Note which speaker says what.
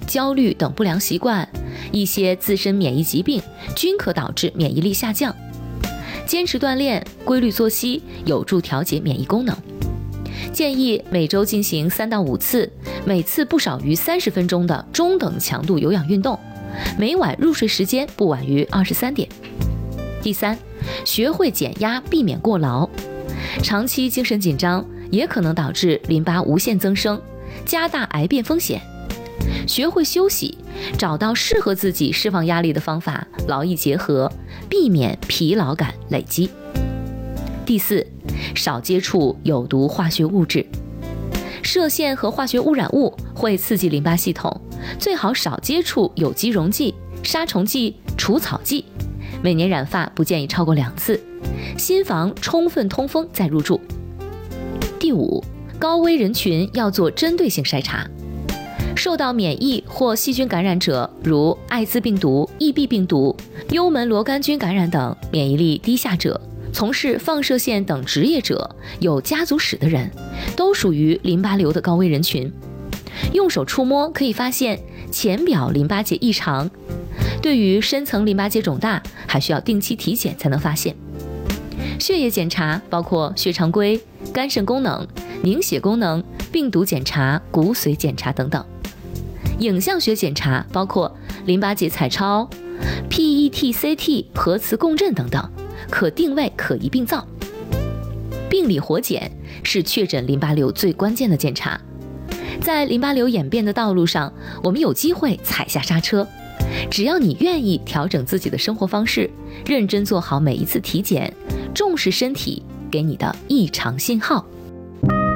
Speaker 1: 焦虑等不良习惯，一些自身免疫疾病均可导致免疫力下降。坚持锻炼、规律作息有助调节免疫功能。建议每周进行3到5次，每次不少于30分钟的中等强度有氧运动，每晚入睡时间不晚于23点。第3，学会减压，避免过劳。长期精神紧张也可能导致淋巴无限增生，加大癌变风险。学会休息，找到适合自己释放压力的方法，劳逸结合，避免疲劳感累积。第4，少接触有毒化学物质。射线和化学污染物会刺激淋巴系统，最好少接触有机溶剂、杀虫剂、除草剂。每年染发不建议超过2次，心房充分通风再入住。第5，高危人群要做针对性筛查。受到免疫或细菌感染者，如艾滋病毒、EB 病毒、幽门螺杆菌感染等，免疫力低下者，从事放射线等职业者，有家族史的人，都属于淋巴瘤的高危人群。用手触摸可以发现浅表淋巴结异常，对于深层淋巴结肿大，还需要定期体检才能发现。血液检查包括血常规、肝肾功能、凝血功能、病毒检查、骨髓检查等等。影像学检查包括淋巴结彩超、PET-CT 核磁共振等等，可定位可疑病灶。病理活检是确诊淋巴瘤最关键的检查。在淋巴瘤演变的道路上，我们有机会踩下刹车。只要你愿意调整自己的生活方式，认真做好每一次体检，重视身体给你的异常信号。